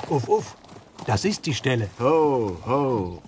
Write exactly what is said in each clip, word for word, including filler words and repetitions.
Uff, uff. Das ist die Stelle. Ho, ho.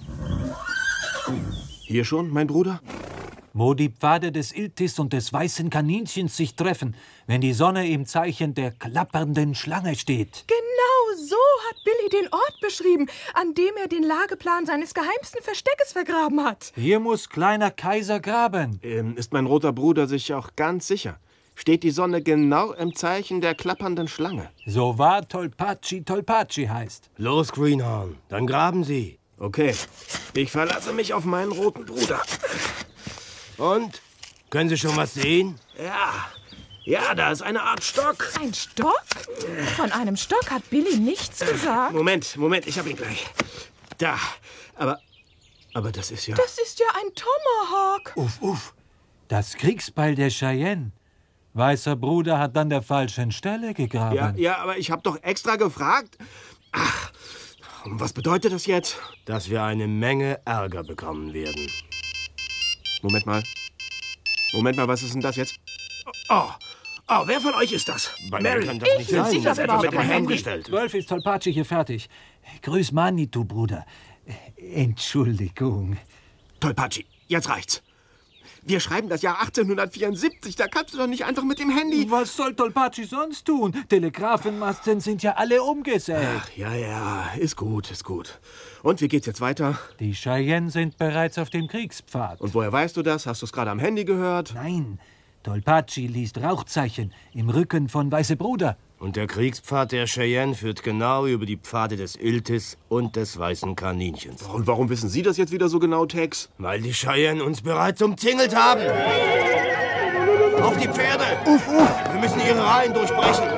Hier schon, mein Bruder? Wo die Pfade des Iltis und des weißen Kaninchens sich treffen, wenn die Sonne im Zeichen der klappernden Schlange steht. Genau so hat Billy den Ort beschrieben, an dem er den Lageplan seines geheimsten Versteckes vergraben hat. Hier muss kleiner Kaiser graben. Ähm, ist mein roter Bruder sich auch ganz sicher? Steht die Sonne genau im Zeichen der klappernden Schlange? So wahr Tolpaci Tolpaci heißt. Los, Greenhorn, dann graben Sie. Okay, ich verlasse mich auf meinen roten Bruder. Und? Können Sie schon was sehen? Ja, ja, da ist eine Art Stock. Ein Stock? Von einem Stock hat Billy nichts gesagt. Moment, Moment, ich hab ihn gleich. Da, aber, aber das ist ja... Das ist ja ein Tomahawk. Uff, uff. Das Kriegsbeil der Cheyenne. Weißer Bruder hat an der falschen Stelle gegraben. Ja, ja, aber ich hab doch extra gefragt. Ach, und was bedeutet das jetzt? Dass wir eine Menge Ärger bekommen werden. Moment mal. Moment mal, was ist denn das jetzt? Oh, oh, wer von euch ist das? Bei mir kann das nicht Ich sein. sicher, Das wer etwas war mit dem das? Handy gestellt. Zwölf ist Tolpaci hier fertig. Grüß Manitou, Bruder. Entschuldigung. Tolpaci, jetzt reicht's. Wir schreiben das Jahr achtzehnhundertvierundsiebzig. Da kannst du doch nicht einfach mit dem Handy... Was soll Tolpaci sonst tun? Telegrafenmasten sind ja alle umgesägt. Ach, ja, ja, ist gut, ist gut. Und wie geht's jetzt weiter? Die Cheyenne sind bereits auf dem Kriegspfad. Und woher weißt du das? Hast du es gerade am Handy gehört? Nein, Tolpaci liest Rauchzeichen im Rücken von Weiße Bruder. Und der Kriegspfad der Cheyenne führt genau über die Pfade des Iltis und des weißen Kaninchens. Und warum wissen Sie das jetzt wieder so genau, Tex? Weil die Cheyenne uns bereits umzingelt haben. Auf die Pferde! Uff, uff! Wir müssen ihre Reihen durchbrechen.